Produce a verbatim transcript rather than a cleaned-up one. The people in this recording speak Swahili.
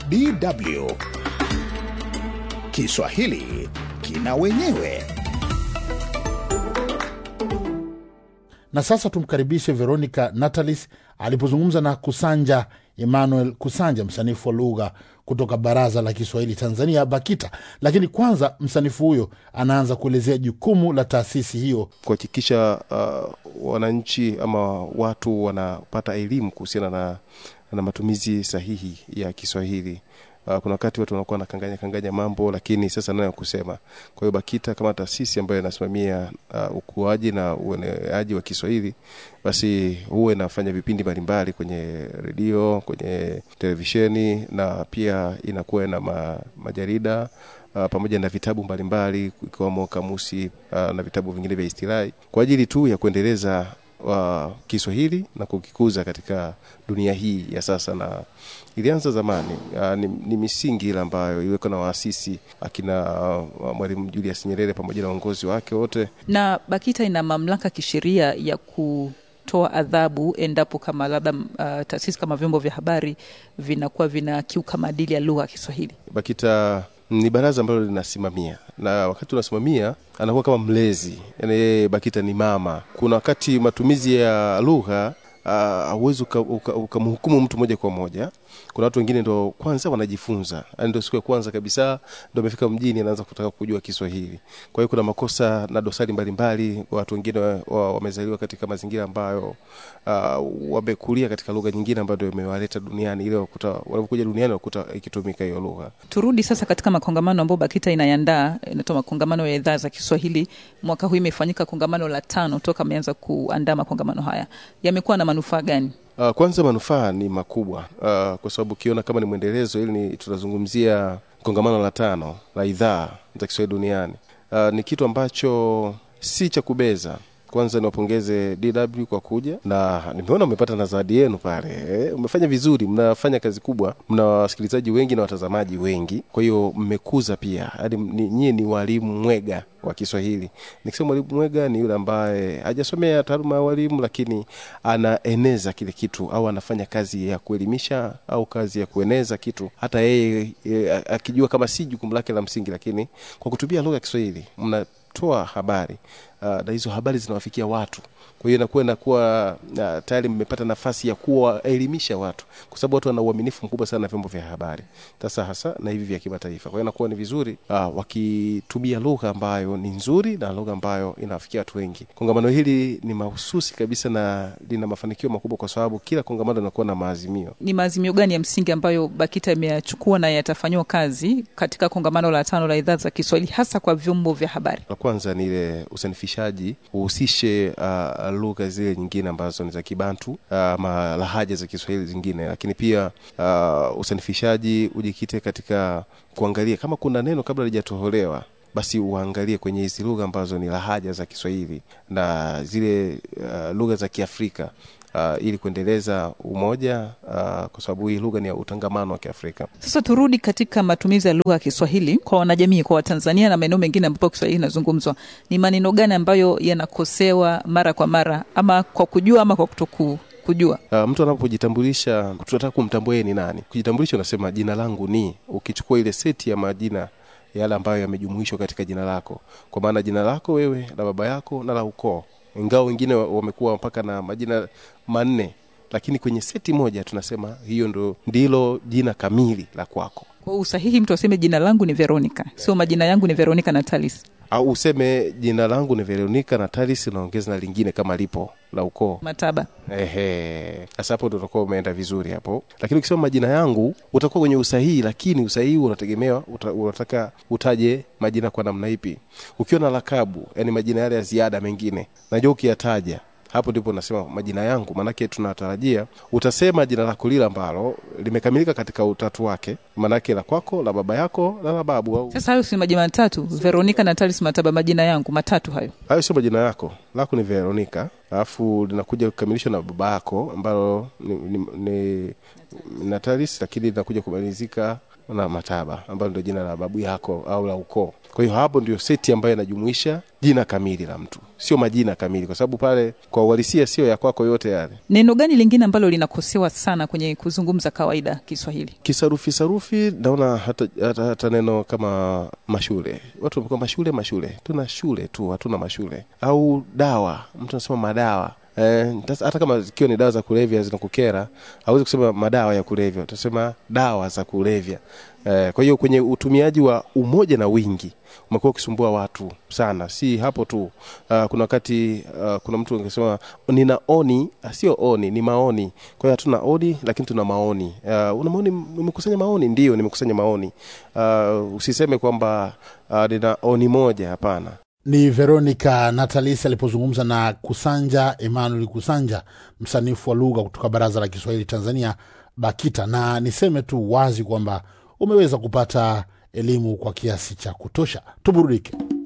D W Kiswahili kina wenyewe. Na sasa tumkaribishe Veronica Natalis alipozungumza na Kusanja Emmanuel Kusanja, msanifu wa lugha kutoka Baraza la Kiswahili Tanzania BAKITA. Lakini kwanza msanifu huyo anaanza kuelezea jukumu la taasisi hiyo kuhakikisha uh, wananchi ama watu wanapata elimu kuhusiana na, na matumizi sahihi ya Kiswahili. Uh, kuna wakati watu wanakuwa nakanganya kanganya mambo, lakini sasa nayo kusema. Kwa hiyo BAKITA kama taasisi ambayo inasimamia uh, ukuaji na ueneaji wa Kiswahili, basi huwa inafanya vipindi mbalimbali kwenye redio, kwenye televisheni, na pia inakuwa na ma, majarida uh, pamoja na vitabu mbalimbali ikiwemo kamusi uh, na vitabu vingine vya istilahi kwa ajili tu ya kuendeleza wa Kiswahili na kukikuza katika dunia hii ya sasa. Na ilianza zamani, uh, ni, ni misingi ile ambayo iliwekwa na waasisi akina uh, Mwalimu Julius Nyerere pamoja na uongozi wake wote. Na BAKITA ina mamlaka kisheria ya kutoa adhabu endapo kama labda uh, taasisi kama vyombo vya habari vinakuwa vinakiuka maadili ya lugha ya Kiswahili. BAKITA ni baraza ambalo linasimamia, na wakati unasimamia anakuwa kama mlezi. Yaani yeye BAKITA ni mama. Kuna wakati matumizi ya lugha hauwezi uh, ukamhukumu mtu moja kwa moja. Kuna watu wengine ndio kwanza wanajifunza, yani ndio siku ya kwanza kabisa ndio amefika mjini anaanza kutaka kujua Kiswahili. Kwa hiyo kuna makosa na dosari mbalimbali. Watu wengine wamezaliwa wa katika mazingira ambayo uh, wamekulia katika lugha nyingine ambayo ndio imewaleta duniani, ile wakuta wanapokuja duniani wakuta ikitumika hiyo lugha. Turudi sasa katika makongamano ambayo BAKITA inayandaa, inatoa makongamano ya idhaa za Kiswahili. Mwaka huu imefanyika kongamano la tano toka ameanza kuandaa makongamano haya. Yamekuwa na manufaa gani? Uh, kwanza manufaa ni makubwa uh, kwa sababu kiona kama ni mwendelezo, ili ni tunazungumzia kongamano la tano la idhaa za Kiswahili duniani. Uh, ni kitu ambacho si cha kubeza. Kwanza niwapongeze D W kwa kuja, na nimeona umepata na zawadi yenu pale. Eh, umefanya vizuri, mnafanya kazi kubwa, mna wasikilizaji wengi na watazamaji wengi. Kwa hiyo mmekuza pia. Hadi nyinyi ni walimu mwega wa Kiswahili. Nikisema mwalimu mwega ni yule ambaye hajasomea taaluma ya walimu, lakini anaeneza kile kitu au anafanya kazi ya kuelimisha au kazi ya kueneza kitu, hata yeye e, akijua kama si jukumu lake la msingi, lakini kwa kutumia lugha ya Kiswahili mnatoa habari uh, na hizo habari zinawafikia watu. Kwa hiyo inakuwa inakuwa uh, tayari mmepata nafasi ya kuwaelimisha watu, kwa sababu watu wana uaminifu mkubwa sana na vyombo vya habari, sasa hasa na hivi vya kimataifa. Kwa hiyo inakuwa ni vizuri uh, wakitumia lugha ambayo ni nzuri na lugha ambayo inawafikia watu wengi. Kongamano hili ni mahususi kabisa na lina mafanikio makubwa, kwa sababu kila kongamano linakuwa na maazimio. Ni maazimio gani ya msingi ambayo BAKITA imeyachukua na yatafanywa kazi katika kongamano la tano la idhaa za Kiswahili hasa kwa vyombo vya habari? La kwanza ni ile usanifishaji uhusishe uh, lugha zile nyingine ambazo ni za Kibantu, uh, ma lahaja za Kiswahili zingine, lakini pia uh, usanifishaji ujikite katika kuangalia kama kuna neno kabla halijatoholewa, basi uangalie kwenye hizo lugha ambazo ni lahaja za Kiswahili na zile uh, lugha za Kiafrika, Uh, ili kuendeleza umoja, uh, kwa sababu hii lugha ni ya utangamano wa Kiafrika. Sasa turudi katika matumizi ya lugha ya Kiswahili kwa wanajamii, kwa Watanzania na maeneo mengine ambapo Kiswahili inazungumzwa. Ni maneno gani ambayo yanakosewa mara kwa mara, ama kwa kujua ama kwa kutoku kujua? Uh, mtu anapojitambulisha, tunataka kumtambua yeye ni nani. Kujitambulisha unasema jina langu ni, ukichukua ile seti ya majina yale ambayo yamejumuishwa katika jina lako, kwa maana jina lako wewe, la baba yako na la ukoo. Ingawa wengine wamekuwa mpaka na majina manne, lakini kwenye seti moja tunasema hiyo ndo ndilo jina kamili la kwako. Kwa usahihi mtu aseme jina langu ni Veronica, sio majina yangu ni Veronica Natalis. Au useme jina langu ni Veronica Natalis naongeza na lingine kama lipo la ukoo, Mataba. Ehe, sasa hapo ndo utakuwa umeenda vizuri hapo. Lakini ukisema majina yangu utakuwa kwenye usahihi, lakini usahihi unategemea uta, unataka utaje majina kwa namna ipi. Ukiwa na lakabu, yani majina yale ya ziada mengine, najua ukiyataja hapo ndipo nasema majina yangu, manake tunatarajia utasema jina lako lile ambalo limekamilika katika utatu wake, manake la kwako, la baba yako na la babu au. Sasa hayo si majina matatu, Veronica Natalis Mataba, majina yangu matatu hayo. Hayo sio majina yako, lako ni Veronica, alafu linakuja kukamilishwa na baba yako ambalo ni, ni, ni Natalis, lakini linakuja kumalizika na Mataba ambalo ndio jina la babu yako au la ukoo. Kwa hiyo hapo ndio seti ambayo inajumuisha jina kamili la mtu. sio majina kamili, kwa sababu pale kwa uhalisia sio ya kwako yote yale. Neno gani lingine ambalo linakosewa sana kwenye kuzungumza kawaida Kiswahili? Kisarufi sarufi naona hata, hata, hata neno kama mashule. Watu wamekuwa mashule mashule. Tuna shule tu, hatuna mashule. Au dawa, mtu anasema madawa. Eh, hata kama kio ni dawa za kulevya zinakukera, hauwezi kusema madawa ya kulevya, utasema dawa za kulevya. Eh, kwa hiyo kwenye utumiaji wa umoja na wingi umekuwa ukisumbua watu sana. Si hapo tu. Uh, kuna wakati uh, kuna mtu angesema nina oni, sio oni, ni maoni. Kwa hiyo hatuna oni lakini tuna maoni. Uh, una maoni, umekusanya maoni? Ndio, nimekusanya maoni. Uh, usiseme kwamba uh, nina oni moja, hapana. Ni Veronica Natalis alipozungumza na Kusanja Emmanuel Kusanja, msanifu wa lugha kutoka Baraza la Kiswahili Tanzania BAKITA. Na niseme tu wazi kwamba umeweza kupata elimu kwa kiasi cha kutosha. Tuburudike.